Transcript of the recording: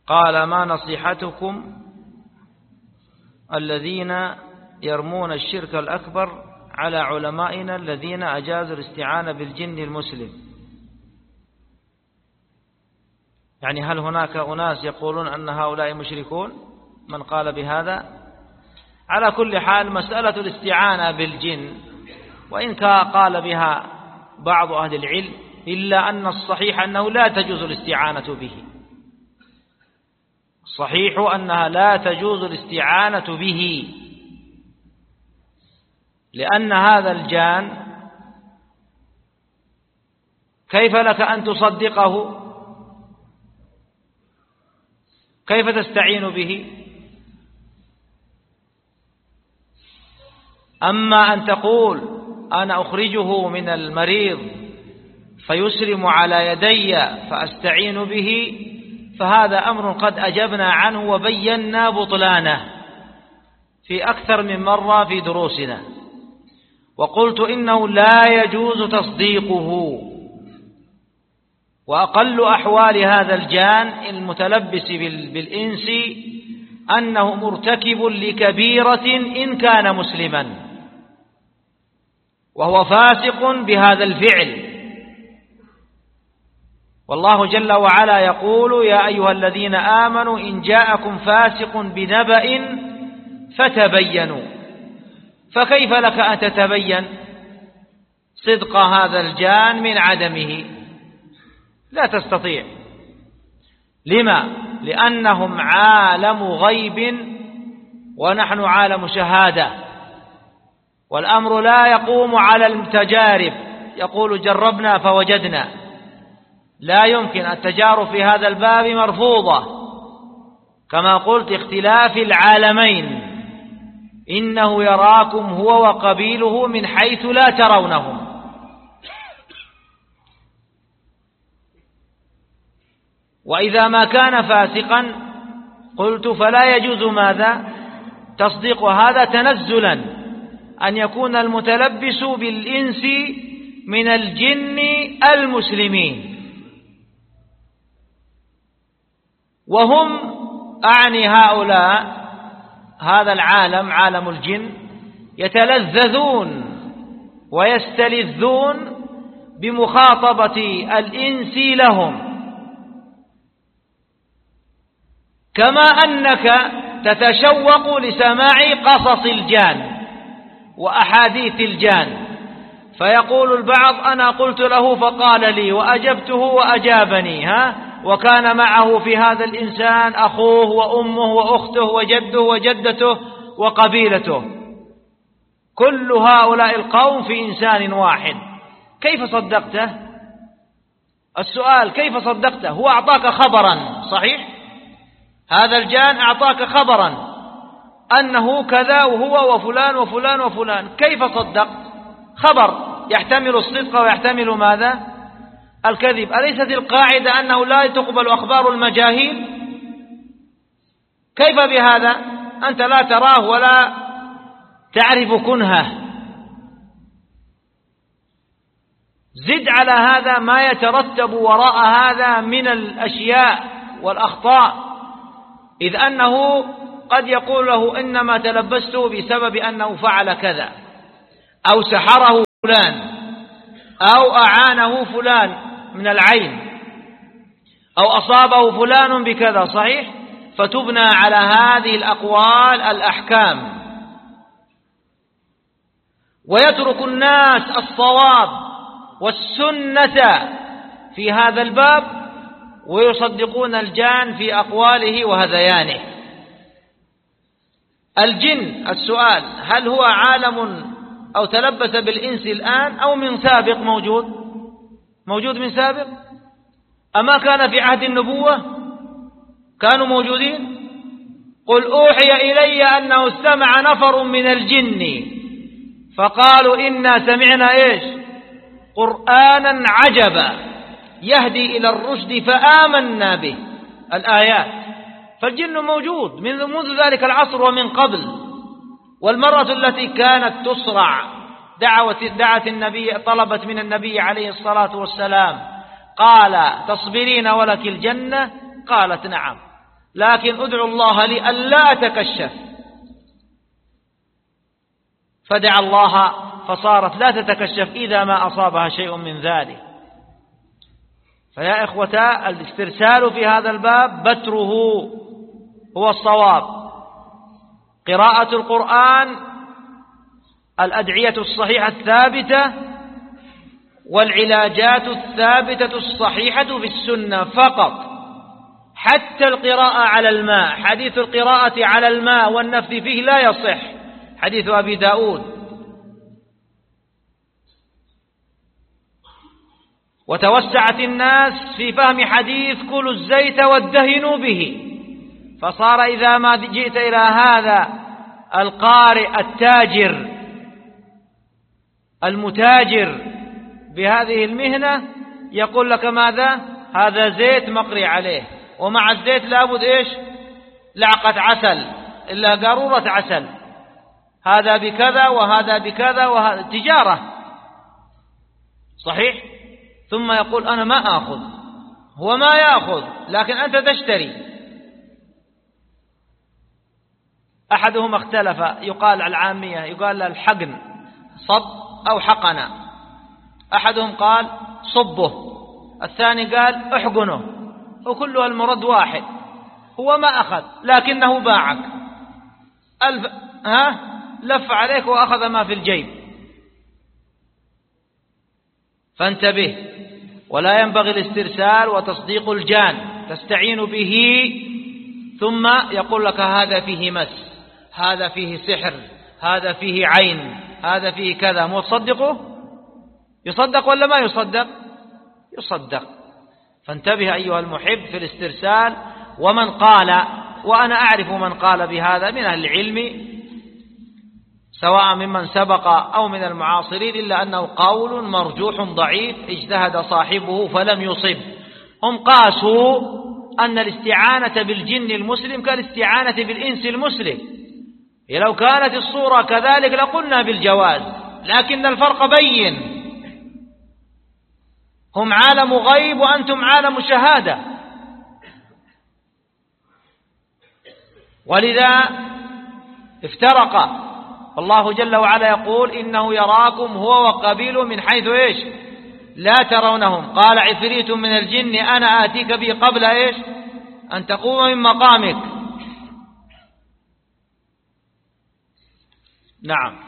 قال: ما نصيحتكم الذين يرمون الشرك الأكبر على علمائنا الذين أجازوا الاستعانة بالجن المسلم؟ يعني هل هناك أناس يقولون أن هؤلاء مشركون من قال بهذا؟ على كل حال مسألة الاستعانة بالجن وإن قال بها بعض أهل العلم إلا أن الصحيح أنه لا تجوز الاستعانة به. الصحيح أنها لا تجوز الاستعانة به، لأن هذا الجان كيف لك أن تصدقه؟ كيف تستعين به؟ أما أن تقول أنا أخرجه من المريض فيسلم على يدي فأستعين به، فهذا أمر قد أجبنا عنه وبينا بطلانه في أكثر من مرة في دروسنا، وقلت إنه لا يجوز تصديقه. وأقل أحوال هذا الجان المتلبس بالإنس أنه مرتكب لكبيرة إن كان مسلما، وهو فاسق بهذا الفعل. والله جل وعلا يقول: يا أيها الذين آمنوا إن جاءكم فاسق بنبأ فتبينوا. فكيف لك أن تتبين صدق هذا الجان من عدمه؟ لا تستطيع. لما؟ لأنهم عالم غيب ونحن عالم شهادة، والأمر لا يقوم على التجارب. يقول جربنا فوجدنا. لا يمكن، التجارب في هذا الباب مرفوضة. كما قلت اختلاف العالمين، إنه يراكم هو وقبيله من حيث لا ترونهم. وإذا ما كان فاسقا قلت فلا يجوز ماذا؟ تصديق هذا تنزلا أن يكون المتلبس بالإنس من الجن المسلمين، وهم أعني هؤلاء هذا العالم عالم الجن يتلذذون ويستلذون بمخاطبة الإنس لهم، كما أنك تتشوق لسماع قصص الجان وأحاديث الجان. فيقول البعض: أنا قلت له فقال لي وأجبته وأجابني، وكان معه في هذا الإنسان أخوه وأمه وأخته وجده وجدته وقبيلته، كل هؤلاء القوم في إنسان واحد. كيف صدقته؟ السؤال كيف صدقته؟ هو أعطاك خبرا صحيح؟ هذا الجان أعطاك خبرا أنه كذا وهو وفلان وفلان وفلان، كيف صدقت؟ خبر يحتمل الصدق ويحتمل ماذا؟ الكذب. أليست القاعدة أنه لا تقبل أخبار المجاهيل؟ كيف بهذا؟ أنت لا تراه ولا تعرف كنهه. زد على هذا ما يترتب وراء هذا من الأشياء والأخطاء، إذ أنه قد يقول له إنما تلبسته بسبب أنه فعل كذا، أو سحره فلان، أو أعانه فلان من العين، أو أصابه فلان بكذا صحيح، فتبنى على هذه الأقوال الأحكام، ويترك الناس الصواب والسنة في هذا الباب ويصدقون الجان في أقواله وهذيانه. الجن، السؤال: هل هو عالم أو تلبس بالإنس الآن أو من سابق؟ موجود من سابق؟ أما كان في عهد النبوة كانوا موجودين؟ قل أوحي إلي أنه استمع نفر من الجن فقالوا إنا سمعنا قرآنا عجبا يهدي إلى الرشد فآمنا به. الآيات. فالجن موجود منذ ذلك العصر ومن قبل. والمرأة التي كانت تصرع دعت النبي، طلبت من النبي عليه الصلاة والسلام، قال: تصبرين ولك الجنة؟ قالت: نعم. لكن أدعو الله لي ألا أتكشف، فدعا الله فصارت لا تتكشف إذا ما أصابها شيء من ذلك. فيا إخوة، الاسترسال في هذا الباب بتره هو الصواب. قراءة القرآن، الأدعية الصحيحة الثابتة، والعلاجات الثابتة الصحيحة في السنة فقط. حتى القراءة على الماء، حديث القراءة على الماء والنفث فيه لا يصح، حديث أبي داود. وتوسعت الناس في فهم حديث كلوا الزيت وادهنوا به، فصار إذا ما جئت إلى هذا القارئ التاجر المتاجر بهذه المهنة يقول لك ماذا؟ هذا زيت مقري عليه، ومع الزيت لابد إيش؟ لعقة عسل، إلا قارورة عسل، هذا بكذا وهذا بكذا، وهذا تجارة صحيح. ثم يقول أنا ما آخذ، هو ما يأخذ لكن أنت تشتري. أحدهم اختلف، يقال على العامية يقال الحقن صب أو حقن، أحدهم قال صبه، الثاني قال احقنه، وكله المرد واحد، هو ما أخذ لكنه باعك، لف عليك وأخذ ما في الجيب. فانتبه، ولا ينبغي الاسترسال وتصديق الجان، تستعين به ثم يقول لك هذا فيه مس، هذا فيه سحر، هذا فيه عين، هذا فيه كذا، مو تصدقه؟ يصدق ولا ما يصدق؟ يصدق. فانتبه أيها المحب في الاسترسال. ومن قال، وأنا أعرف من قال بهذا من أهل العلم سواء ممن سبق أو من المعاصرين، إلا أنه قول مرجوح ضعيف اجتهد صاحبه فلم يصب. هم قاسوا أن الاستعانة بالجن المسلم كالاستعانة بالإنس المسلم، لو كانت الصورة كذلك لقلنا بالجواز، لكن الفرق بين، هم عالم غيب وأنتم عالم شهادة. ولذا افترق. الله جل وعلا يقول إنه يراكم هو وقبيله من حيث إيش؟ لا ترونهم. قال عفريت من الجن أنا آتيك به قبل إيش؟ أن تقوم من مقامك. نعم.